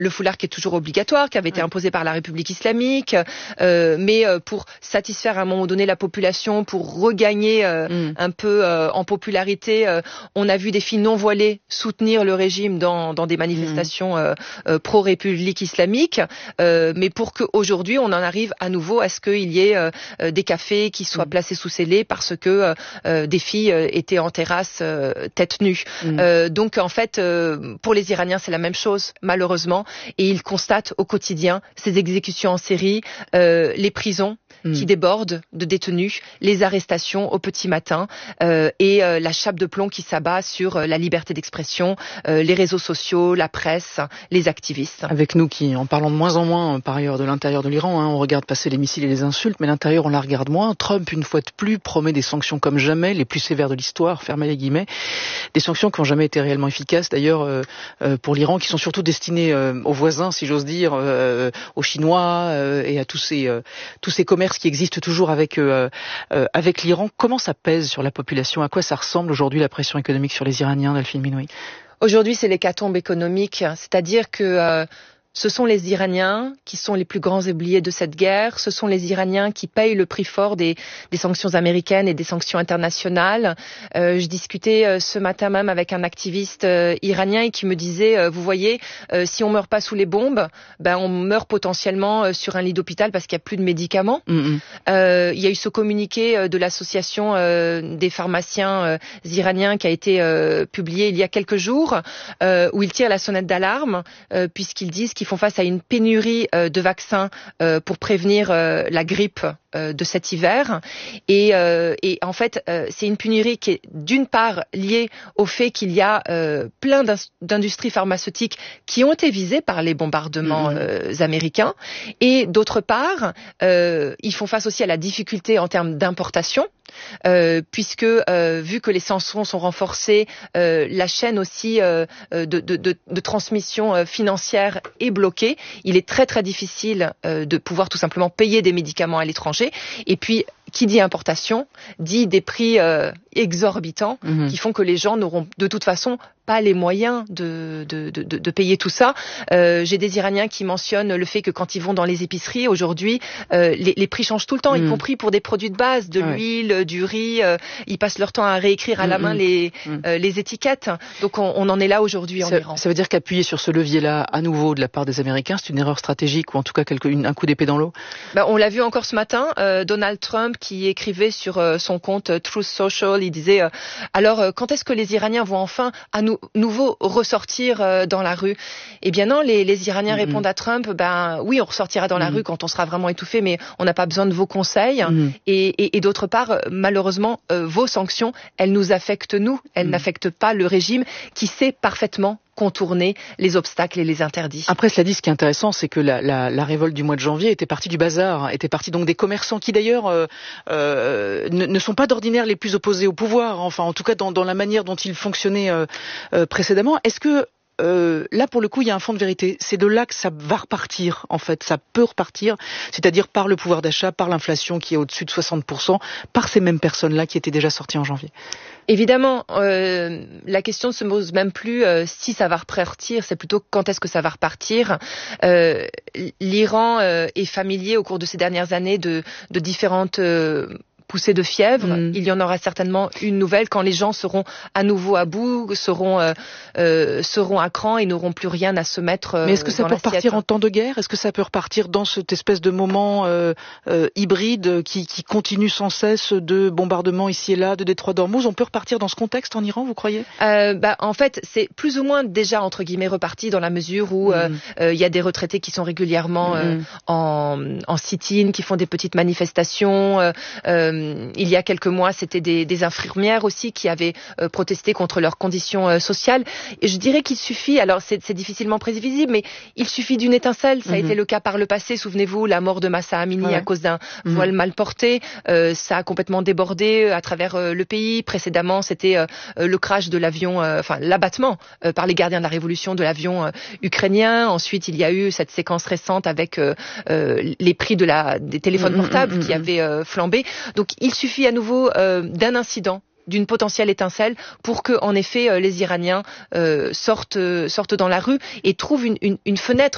le foulard qui est toujours obligatoire, qui avait été imposé par la République islamique, mais pour satisfaire à un moment donné la population, pour regagner un peu en popularité, on a vu des filles non voilées soutenir le régime dans des manifestations pro-République islamique, mais pour qu'aujourd'hui on en arrive à nouveau à ce qu'il y ait des cafés qui soient placés sous scellés parce que des filles étaient en terrasse tête nue. Donc en fait, pour les Iraniens, c'est la même chose, malheureusement, et ils constatent au quotidien ces exécutions en série, les prisons qui débordent de détenus, les arrestations au petit matin et la chape de plomb qui s'abat sur la liberté d'expression, les réseaux sociaux, la presse, les activistes. Avec nous qui en parlons de moins en moins par ailleurs de l'intérieur de l'Iran, on regarde passer les missiles et les insultes, mais l'intérieur on la regarde moins. Trump, une fois de plus, promet des sanctions comme jamais, les plus sévères de l'histoire, fermez les guillemets, des sanctions qui n'ont jamais été réellement efficaces d'ailleurs pour l'Iran, qui sont surtout destinées aux voisins, si j'ose dire, aux Chinois et à tous ces commerces qui existent toujours avec l'Iran. Comment ça pèse sur la population? À quoi ça ressemble aujourd'hui la pression économique sur les Iraniens, Delphine Binoui? Aujourd'hui, c'est l'hécatombe économique, c'est-à-dire que ce sont les Iraniens qui sont les plus grands oubliés de cette guerre. Ce sont les Iraniens qui payent le prix fort des sanctions américaines et des sanctions internationales. Je discutais ce matin même avec un activiste iranien et qui me disait, vous voyez, si on meurt pas sous les bombes, on meurt potentiellement sur un lit d'hôpital parce qu'il n'y a plus de médicaments. Il y a eu ce communiqué de l'association des pharmaciens iraniens qui a été publié il y a quelques jours, où ils tirent la sonnette d'alarme puisqu'ils disent qui font face à une pénurie de vaccins pour prévenir la grippe de cet hiver. Et en fait, c'est une pénurie qui est d'une part liée au fait qu'il y a plein d'industries pharmaceutiques qui ont été visées par les bombardements américains. Et d'autre part, ils font face aussi à la difficulté en termes d'importation. Puisque vu que les sanctions sont renforcées, la chaîne aussi de transmission financière est bloquée. Il est très très difficile de pouvoir tout simplement payer des médicaments à l'étranger. Et puis, qui dit importation, dit des prix exorbitants qui font que les gens n'auront de toute façon pas les moyens de payer tout ça. J'ai des Iraniens qui mentionnent le fait que quand ils vont dans les épiceries, aujourd'hui, les prix changent tout le temps, y compris pour des produits de base, de l'huile, du riz. Ils passent leur temps à réécrire à la main les étiquettes. Donc on en est là aujourd'hui en Iran. Ça veut dire qu'appuyer sur ce levier-là, à nouveau, de la part des Américains, c'est une erreur stratégique ou en tout cas un coup d'épée dans l'eau? On l'a vu encore ce matin, Donald Trump qui écrivait sur son compte Truth Social, il disait alors quand est-ce que les Iraniens vont enfin à nouveau ressortir dans la rue? Eh bien non, les Iraniens répondent à Trump, oui, on ressortira dans la rue quand on sera vraiment étouffé, mais on n'a pas besoin de vos conseils. Et d'autre part, malheureusement, vos sanctions, elles nous affectent nous, elles n'affectent pas le régime qui sait parfaitement contourner les obstacles et les interdits. Après, cela dit, ce qui est intéressant, c'est que la révolte du mois de janvier était partie du bazar, était partie donc des commerçants qui d'ailleurs ne sont pas d'ordinaire les plus opposés au pouvoir, enfin en tout cas dans la manière dont ils fonctionnaient précédemment. Est-ce que là, pour le coup, il y a un fond de vérité. C'est de là que ça va repartir, en fait. Ça peut repartir, c'est-à-dire par le pouvoir d'achat, par l'inflation qui est au-dessus de 60%, par ces mêmes personnes-là qui étaient déjà sorties en janvier. Évidemment, la question ne se pose même plus si ça va repartir, c'est plutôt quand est-ce que ça va repartir. L'Iran est familier au cours de ces dernières années de différentes poussée de fièvre. Il y en aura certainement une nouvelle quand les gens seront à nouveau à bout, seront à cran et n'auront plus rien à se mettre dans l'assiette. Mais est-ce que ça peut repartir en temps de guerre? Est-ce que ça peut repartir dans cette espèce de moment hybride qui continue sans cesse de bombardements ici et là, de détroit d'Ormuz? On peut repartir dans ce contexte en Iran, vous croyez? En fait, c'est plus ou moins déjà entre guillemets reparti dans la mesure où il y a des retraités qui sont régulièrement en sit-in, qui font des petites manifestations. Il y a quelques mois, c'était des infirmières aussi qui avaient protesté contre leurs conditions sociales. Et je dirais qu'il suffit, alors c'est difficilement prévisible, mais il suffit d'une étincelle. Ça a été le cas par le passé. Souvenez-vous, la mort de Mahsa Amini à cause d'un voile mal porté. Ça a complètement débordé à travers le pays. Précédemment, c'était le crash de l'avion, l'abattement par les gardiens de la révolution de l'avion ukrainien. Ensuite, il y a eu cette séquence récente avec les prix des téléphones portables qui avaient flambé. Donc, il suffit à nouveau d'un incident, d'une potentielle étincelle pour que, en effet, les Iraniens sortent dans la rue et trouvent une fenêtre